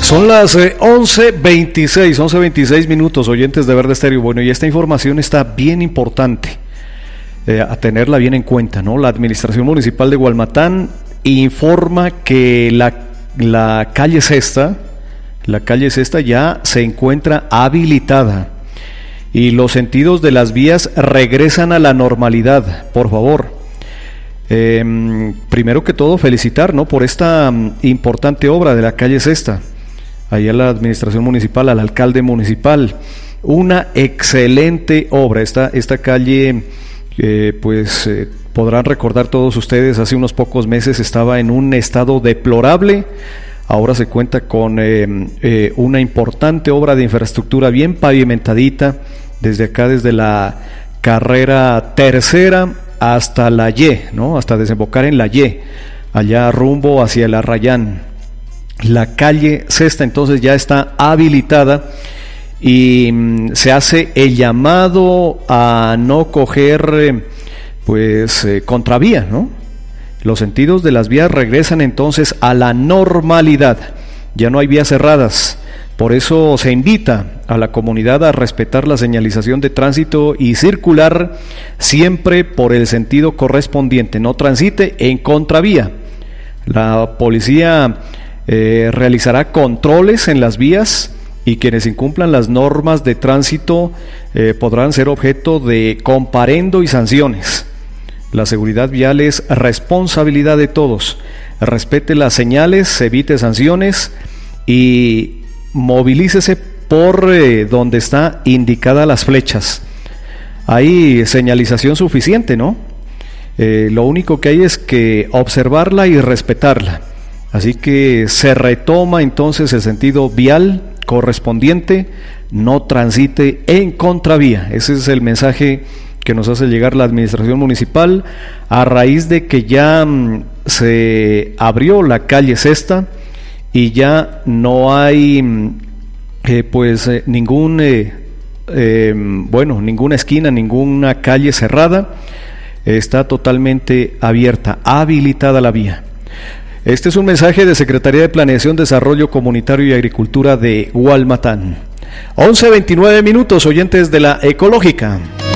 Son las 11:26 minutos, oyentes de Verde Estéreo. Bueno, y esta información está bien importante, a tenerla bien en cuenta, ¿no? La Administración Municipal de Gualmatán informa que la calle Sexta ya se encuentra habilitada y los sentidos de las vías regresan a la normalidad, por favor. Primero que todo, felicitar, ¿no?, por esta importante obra de la calle Sexta. Allá la administración municipal, al alcalde municipal, una excelente obra. Esta calle, podrán recordar todos ustedes, hace unos pocos meses estaba en un estado deplorable. Ahora se cuenta con una importante obra de infraestructura bien pavimentadita, desde acá, desde la carrera tercera hasta la Y, ¿no?, hasta desembocar en la Y, allá rumbo hacia el Arrayán. La calle Sexta entonces ya está habilitada y se hace el llamado a no coger contravía, ¿no? Los sentidos de las vías regresan entonces a la normalidad, ya no hay vías cerradas. Por eso se invita a la comunidad a respetar la señalización de tránsito y circular siempre por el sentido correspondiente, no transite en contravía. La policía realizará controles en las vías y quienes incumplan las normas de tránsito podrán ser objeto de comparendo y sanciones. La seguridad vial es responsabilidad de todos. Respete las señales, evite sanciones y movilícese por donde está indicada las flechas. Hay señalización suficiente, ¿no? Lo único que hay es que observarla y respetarla. Así que se retoma entonces el sentido vial correspondiente, no transite en contravía. Ese es el mensaje que nos hace llegar la administración municipal a raíz de que ya se abrió la calle Sexta y ya no hay ninguna esquina, ninguna calle cerrada, está totalmente abierta, habilitada la vía. Este es un mensaje de Secretaría de Planeación, Desarrollo Comunitario y Agricultura de Gualmatán. 11:29 minutos, oyentes de la Ecológica.